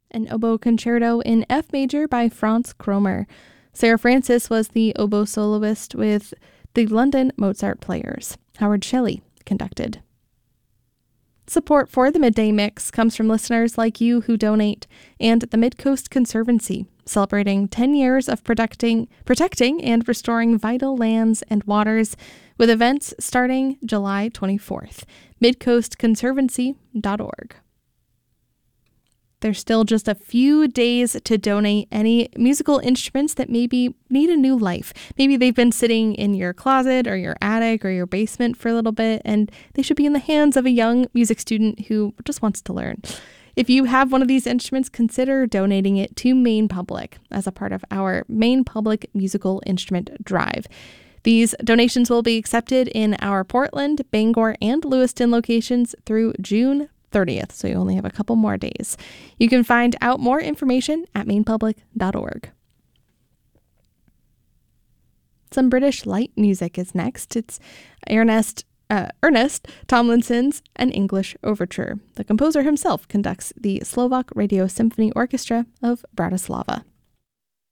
An oboe concerto in F major by Franz Kromer. Sarah Francis was the oboe soloist with the London Mozart Players. Howard Shelley conducted. Support for the Midday Mix comes from listeners like you who donate, and the Midcoast Conservancy, celebrating 10 years of protecting and restoring vital lands and waters, with events starting July 24th. midcoastconservancy.org. There's still just a few days to donate any musical instruments that maybe need a new life. Maybe they've been sitting in your closet or your attic or your basement for a little bit, and they should be in the hands of a young music student who just wants to learn. If you have one of these instruments, consider donating it to Maine Public as a part of our Maine Public Musical Instrument Drive. These donations will be accepted in our Portland, Bangor, and Lewiston locations through June 30th, so you only have a couple more days. You can find out more information at mainepublic.org. Some British light music is next. It's Ernest Tomlinson's An English Overture. The composer himself conducts the Slovak Radio Symphony Orchestra of Bratislava.